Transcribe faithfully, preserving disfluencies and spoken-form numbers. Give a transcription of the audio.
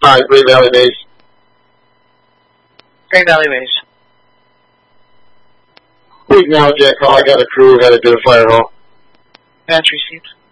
Hi, Great Valley Maze. Great Valley Maze. We acknowledge that call. I got a crew, got to do a fire hall. Match received.